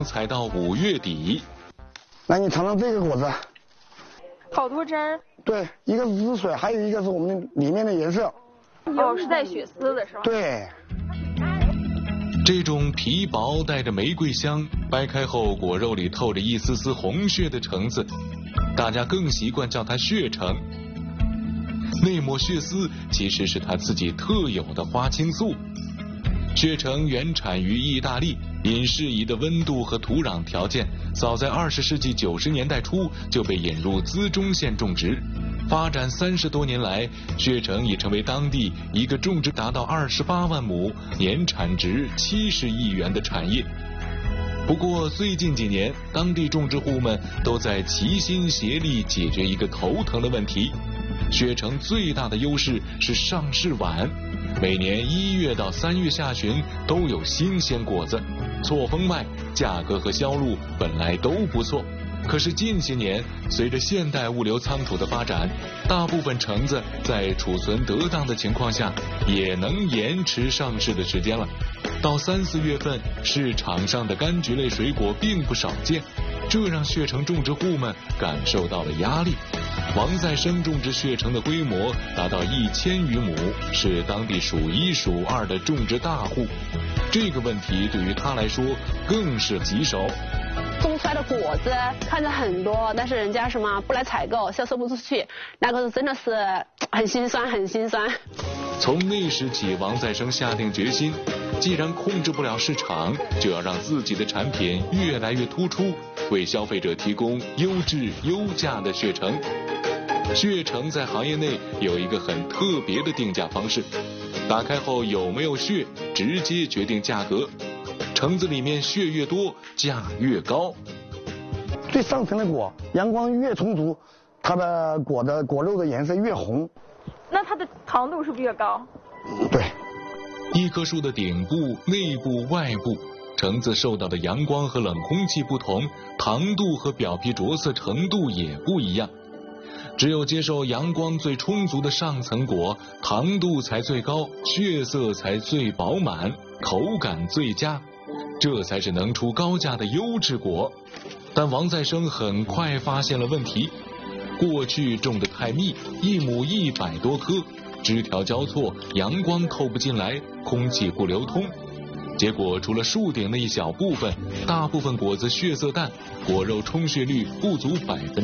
采到5月底。 来，你尝尝这个果子， 好多汁儿。 对，一个是汁水，还有一个是我们里面的颜色。 哦，是带血丝的是吧？ 对。 这种皮薄带着玫瑰香，掰开后果肉里透着一丝丝红血的橙子，大家更习惯叫它血橙。那抹血丝其实是它自己特有的花青素。血橙原产于意大利，因适宜的温度和土壤条件，早在20世纪90年代初就被引入资中县种植。发展30多年来，血橙已成为当地一个种植达到28万亩、年产值70亿元的产业。不过最近几年，当地种植户们都在齐心协力解决一个头疼的问题。血橙最大的优势是上市晚，每年1月到3月下旬都有新鲜果子，错峰卖，价格和销路本来都不错。可是近些年，随着现代物流仓储的发展，大部分橙子在储存得当的情况下，也能延迟上市的时间了。到3、4月份，市场上的柑橘类水果并不少见，这让血橙种植户们感受到了压力。王再生种植血橙的规模达到1000余亩，是当地数1数2的种植大户。这个问题对于他来说更是棘手。 种出来的果子看着很多，但是人家什么不来采购，销售不出去，那个真的是很心酸，很心酸。 从那时起，王再生下定决心，既然控制不了市场，就要让自己的产品越来越突出，为消费者提供优质优价的血橙。血橙在行业内有一个很特别的定价方式，打开后有没有血直接决定价格，橙子里面血越多，价越高。 最上层的果，阳光越充足，它的果肉的颜色越红。 那它的糖度是不是越高？ 对。 一棵树的顶部、内部、外部，橙子受到的阳光和冷空气不同，糖度和表皮着色程度也不一样。只有接受阳光最充足的上层果，糖度才最高，血色才最饱满，口感最佳，这才是能出高价的优质果。但王再生很快发现了问题，过去种得太密，1亩100多棵，枝条交错，阳光透不进来，空气不流通。结果除了树顶的一小部分，大部分果子血色淡，果肉充血率不足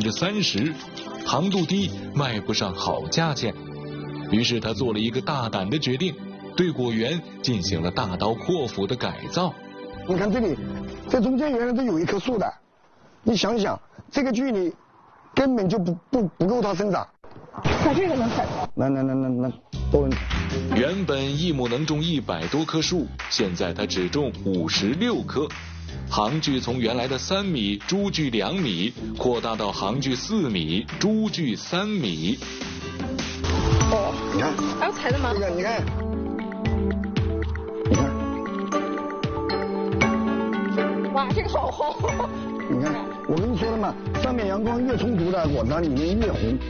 30%，糖度低，卖不上好价钱。于是他做了一个大胆的决定，对果园进行了大刀阔斧的改造。 你看这里，这中间原来都有一棵树的，你想想，这个距离根本就不够它生长。 它这个能采到？ 那都能。 原本1亩能种100多棵树，现在他只种56棵。行距从原来的3米，株距2米，扩大到行距4米，株距3米。 哦，你看， 还有采的吗？ 这个你看， 哇，这个好红。 你看，我跟你说了嘛，上面阳光越充足的果子里面越红。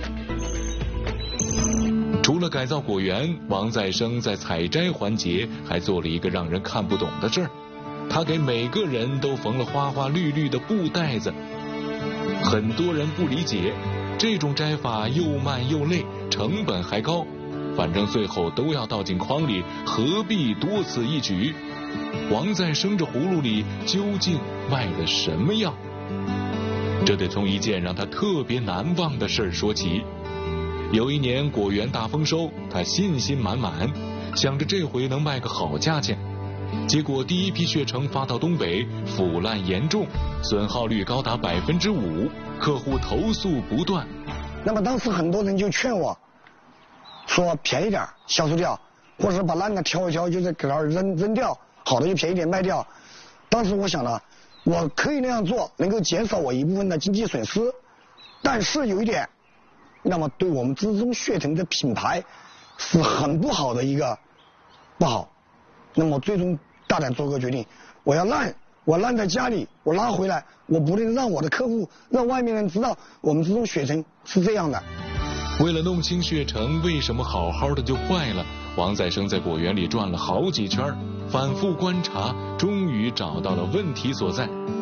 除了改造果园，王再生在采摘环节还做了一个让人看不懂的事儿，他给每个人都缝了花花绿绿的布袋子。很多人不理解，这种摘法又慢又累，成本还高，反正最后都要倒进筐里，何必多此一举？王再生这葫芦里究竟卖的什么药？这得从一件让他特别难忘的事儿说起。有一年果园大丰收，他信心满满，想着这回能卖个好价钱。结果第一批血橙发到东北，腐烂严重，损耗率高达5%，客户投诉不断。 那么当时很多人就劝我说便宜点销售掉，或者把烂的挑一挑，就是给它扔掉，好的就便宜点卖掉。当时我想了，我可以那样做，能够减少我一部分的经济损失，但是有一点，那么对我们资中血橙的品牌是很不好的一个不好。那么最终大胆做个决定，我烂在家里，我拉回来，我不能让我的客户，让外面人知道我们资中血橙是这样的。 为了弄清血橙为什么好好的就坏了，王再生在果园里转了好几圈，反复观察，终于找到了问题所在。